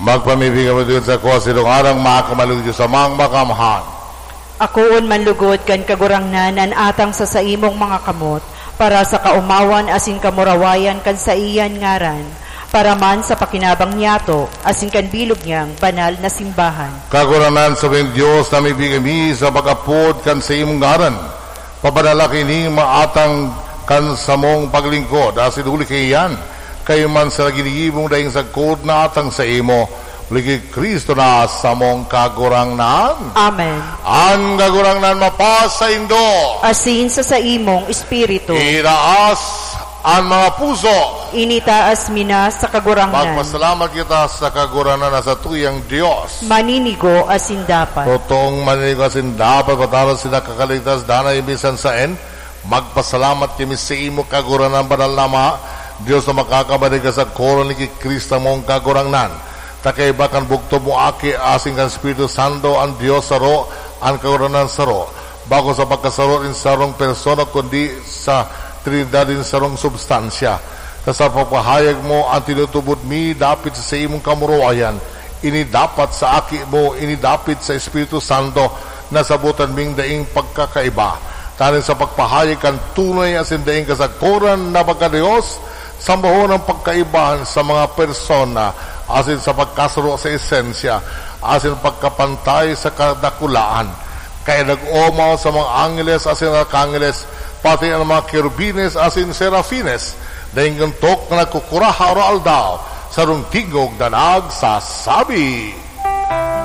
Magpamibigan mo doon sa kuwasilong arang makamalugyo sa mga makamhan. Akoon manlugod kan kagurangnan an atang sa saimong mga kamot, para sa kaumawan asin kamurawayan kan sa iyan ngaran, para man sa pakinabang niyato asin kan bilog niyang banal na simbahan. Kaguranan sa Diyos na may bigami sa pag-apod kan sa imong ngaran, papadalaki ni maatang kan sa mong paglingkod, asin uli kayan, kayo man sa ginigibong daing sagkod na atang sa imo, ligi Kristo na sa mong kagurangnan. Amen. Ang kagurangnan mapas sa indo, Asin sa imong espiritu, iraas ang mga puso. initaas mina sa kagurangnan. Magpasalamat kita sa kagurangnan na sa tuyang Diyos. Maninigo asin dapat. Totong maninigo asin dapat pataran sila kakaligtas dana imisan sa en. Magpasalamat kami sa imo kagurangnan banal nama Diyos na makakabalik sa koron ni Kristo mong kagurangnan. Takay bakan bukto mo aki asing kan Espiritu Santo ang Diyos saro ang kaguranan saro bago sa pagkasaro in sarong persona kundi sa Trinidad in sarong substansya sa pagpahayag mo ang tinutubod mi dapit sa imong kamuruayan ini dapat sa aki mo ini dapit sa Espiritu Santo na sabutan ming daing pagkakaiba tanin sa pagpahayag kan tunay asin daing kasagkuran na pagkadiyos sambaho ng pagkaibahan sa mga persona asin sa pagkasuro sa esensya, asin pagkapantay sa kadakulaan. Kaya nag-umaw sa mga angeles, asin arkangeles, pati ang mga kerubines, asin serafines, dahil gantok na nagkukuraha o aldaw, sa rung tingog na nagsasabi.